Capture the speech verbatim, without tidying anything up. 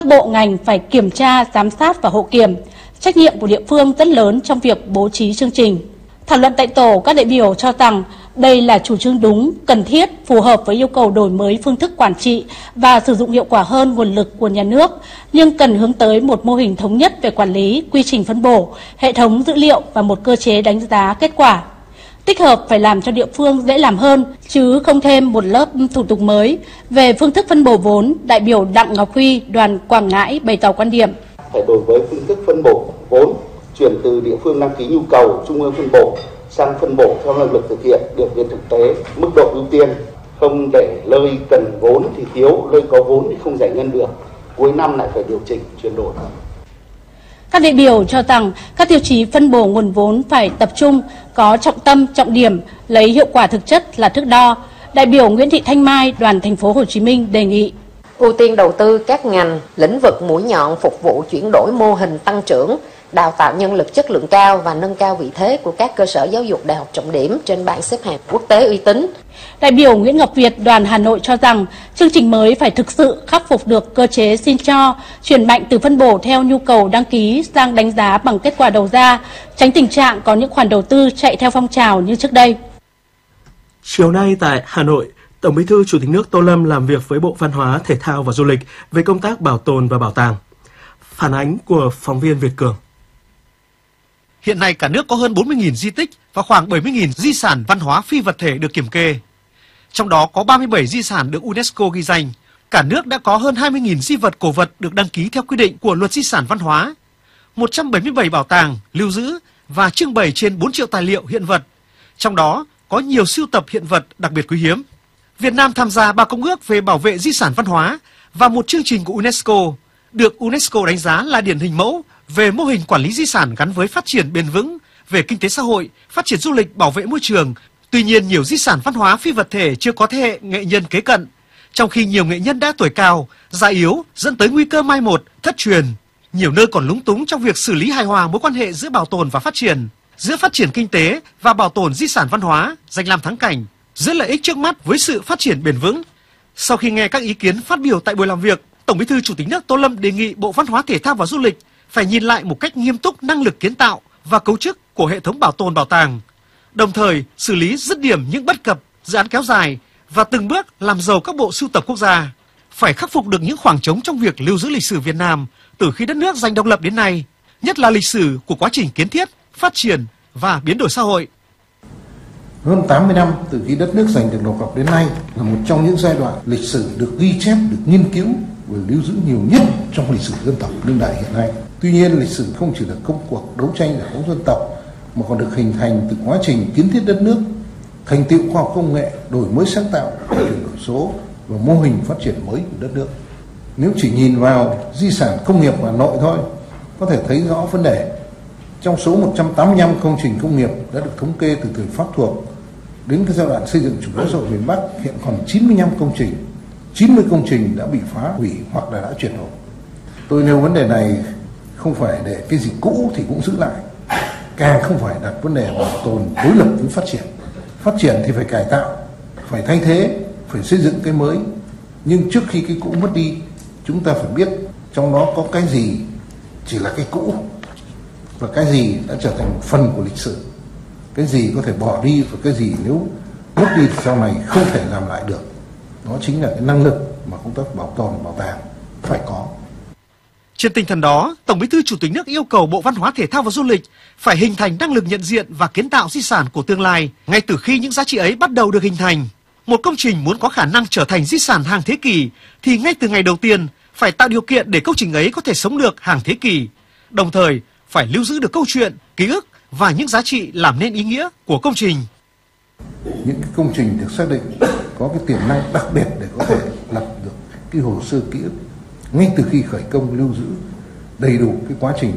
Bộ ngành phải kiểm tra, giám sát và hậu kiểm. Trách nhiệm của địa phương rất lớn trong việc bố trí chương trình. Thảo luận tại tổ, các đại biểu cho rằng đây là chủ trương đúng, cần thiết, phù hợp với yêu cầu đổi mới phương thức quản trị và sử dụng hiệu quả hơn nguồn lực của nhà nước, nhưng cần hướng tới một mô hình thống nhất về quản lý, quy trình phân bổ, hệ thống dữ liệu và một cơ chế đánh giá kết quả. Tích hợp phải làm cho địa phương dễ làm hơn, chứ không thêm một lớp thủ tục mới. Về phương thức phân bổ vốn, đại biểu Đặng Ngọc Huy, đoàn Quảng Ngãi bày tỏ quan điểm. Phải đổi với phương thức phân bổ vốn, chuyển từ địa phương đăng ký nhu cầu, trung ương phân bổ sang phân bổ theo năng lực thực hiện, điều kiện thực tế, mức độ ưu tiên, không để nơi cần vốn thì thiếu, nơi có vốn thì không giải ngân được, cuối năm lại phải điều chỉnh, chuyển đổi. Các đại biểu cho rằng các tiêu chí phân bổ nguồn vốn phải tập trung, có trọng tâm, trọng điểm, lấy hiệu quả thực chất là thước đo. Đại biểu Nguyễn Thị Thanh Mai, đoàn Thành phố Hồ Chí Minh đề nghị ưu tiên đầu tư các ngành, lĩnh vực mũi nhọn phục vụ chuyển đổi mô hình tăng trưởng, đào tạo nhân lực chất lượng cao và nâng cao vị thế của các cơ sở giáo dục đại học trọng điểm trên bảng xếp hạng quốc tế uy tín. Đại biểu Nguyễn Ngọc Việt, đoàn Hà Nội cho rằng chương trình mới phải thực sự khắc phục được cơ chế xin cho, chuyển mạnh từ phân bổ theo nhu cầu đăng ký sang đánh giá bằng kết quả đầu ra, tránh tình trạng có những khoản đầu tư chạy theo phong trào như trước đây. Chiều nay tại Hà Nội, Tổng Bí thư Chủ tịch nước Tô Lâm làm việc với Bộ Văn hóa, Thể thao và Du lịch về công tác bảo tồn và bảo tàng. Phản ánh của phóng viên Việt Cường. Hiện nay cả nước có hơn bốn mươi nghìn di tích và khoảng bảy mươi nghìn di sản văn hóa phi vật thể được kiểm kê. Trong đó có ba mươi bảy di sản được UNESCO ghi danh. Cả nước đã có hơn hai mươi nghìn di vật cổ vật được đăng ký theo quy định của Luật Di sản Văn hóa. một trăm bảy mươi bảy bảo tàng, lưu giữ và trưng bày trên bốn triệu tài liệu hiện vật. Trong đó có nhiều sưu tập hiện vật đặc biệt quý hiếm. Việt Nam tham gia ba công ước về bảo vệ di sản văn hóa và một chương trình của UNESCO, được UNESCO đánh giá là điển hình mẫu về mô hình quản lý di sản gắn với phát triển bền vững về kinh tế xã hội, phát triển du lịch, bảo vệ môi trường. Tuy nhiên, nhiều di sản văn hóa phi vật thể chưa có thế hệ nghệ nhân kế cận, trong khi nhiều nghệ nhân đã tuổi cao, già yếu dẫn tới nguy cơ mai một, thất truyền. Nhiều nơi còn lúng túng trong việc xử lý hài hòa mối quan hệ giữa bảo tồn và phát triển, giữa phát triển kinh tế và bảo tồn di sản văn hóa, danh lam thắng cảnh, giữa lợi ích trước mắt với sự phát triển bền vững. Sau khi nghe các ý kiến phát biểu tại buổi làm việc, Tổng Bí thư Chủ tịch nước Tô Lâm đề nghị Bộ Văn hóa, Thể thao và Du lịch phải nhìn lại một cách nghiêm túc năng lực kiến tạo và cấu trúc của hệ thống bảo tồn bảo tàng, đồng thời xử lý dứt điểm những bất cập, dự án kéo dài và từng bước làm giàu các bộ sưu tập quốc gia. Phải khắc phục được những khoảng trống trong việc lưu giữ lịch sử Việt Nam từ khi đất nước giành độc lập đến nay, nhất là lịch sử của quá trình kiến thiết, phát triển và biến đổi xã hội. Hơn tám mươi năm từ khi đất nước giành được độc lập đến nay là một trong những giai đoạn lịch sử được ghi chép, được nghiên cứu và lưu giữ nhiều nhất trong lịch sử dân tộc đương đại hiện nay. Tuy nhiên, lịch sử không chỉ là công cuộc đấu tranh giải phóng dân tộc mà còn được hình thành từ quá trình kiến thiết đất nước, thành tựu khoa học công nghệ, đổi mới sáng tạo, chuyển đổi số và mô hình phát triển mới của đất nước. Nếu chỉ nhìn vào di sản công nghiệp Hà Nội thôi, có thể thấy rõ vấn đề. Trong số một trăm tám mươi lăm công trình công nghiệp đã được thống kê từ thời Pháp thuộc đến cái giai đoạn xây dựng chủ nghĩa xã hội miền Bắc, hiện còn chín mươi lăm công trình, chín mươi công trình đã bị phá hủy hoặc là đã chuyển đổi. Tôi nêu vấn đề này không phải để cái gì cũ thì cũng giữ lại, càng không phải đặt vấn đề bảo tồn đối lập với phát triển. Phát triển thì phải cải tạo, phải thay thế, phải xây dựng cái mới. Nhưng trước khi cái cũ mất đi, chúng ta phải biết trong đó có cái gì chỉ là cái cũ và cái gì đã trở thành một phần của lịch sử, cái gì có thể bỏ đi và cái gì nếu mất đi thì sau này không thể làm lại được. Đó chính là cái năng lực mà công tác bảo tồn bảo tàng phải có. Trên tinh thần đó, Tổng Bí thư Chủ tịch nước yêu cầu Bộ Văn hóa, Thể thao và Du lịch phải hình thành năng lực nhận diện và kiến tạo di sản của tương lai ngay từ khi những giá trị ấy bắt đầu được hình thành. Một công trình muốn có khả năng trở thành di sản hàng thế kỷ thì ngay từ ngày đầu tiên phải tạo điều kiện để công trình ấy có thể sống được hàng thế kỷ. Đồng thời phải lưu giữ được câu chuyện, ký ức và những giá trị làm nên ý nghĩa của công trình. Những cái công trình được xác định có cái tiềm năng đặc biệt để có thể lập được cái hồ sơ ký ức ngay từ khi khởi công, lưu giữ đầy đủ cái quá trình